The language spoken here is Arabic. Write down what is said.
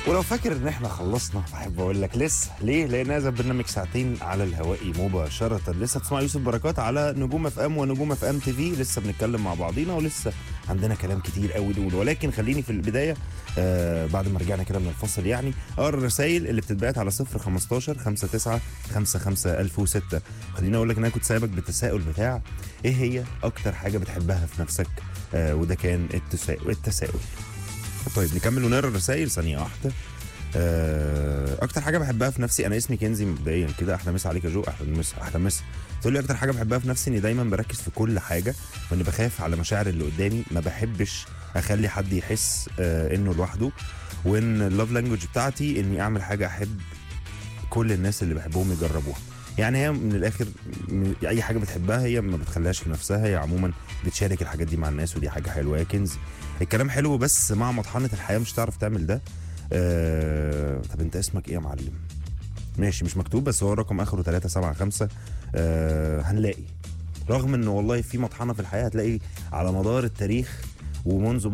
ولو فاكر ان احنا خلصنا بحب اقول لك لسه. ليه؟ لان هذا البرنامج ساعتين على الهواء مباشره. لسه تسمع يوسف بركات على نجوم اف ام ونجوم اف ام تي في. لسه بنتكلم مع بعضينا ولسه عندنا كلام كتير قوي نقول، ولكن خليني في البدايه بعد ما رجعنا كده من الفصل يعني اقرا الرسائل اللي بتتبعت على 015 59 55 1006. خليني اقول لك ان انا كنت سايبك بالتساؤل بتاع ايه هي اكتر حاجه بتحبها في نفسك، وده كان التساؤل. طيب نكمل ونقرا الرسائل ثانيه واحده. اكتر حاجه بحبها في نفسي، انا اسمي كنزي مبدئيا كده، احلى مسا عليك يا جو، احلى مسا. تقول لي اكتر حاجه بحبها في نفسي اني دايما بركز في كل حاجه، واني بخاف على مشاعر اللي قدامي، ما بحبش اخلي حد يحس انه لوحده، وان اللوف لانجوج بتاعتي اني اعمل حاجه احب كل الناس اللي بحبهم يجربوها. يعني هي من الاخر اي حاجه بتحبها هي ما بتخليهاش لنفسها، هي عموما بتشارك الحاجات دي مع الناس، ودي حاجه حلوه يا كنزي. الكلام حلو بس مع مطحنه الحياه مش هتعرف تعمل ده. طب انت اسمك ايه يا معلم؟ ماشي مش مكتوب بس هو رقم اخره 375. هنلاقي رغم انه والله في مطحنه في الحياه هتلاقي على مدار التاريخ ومنذ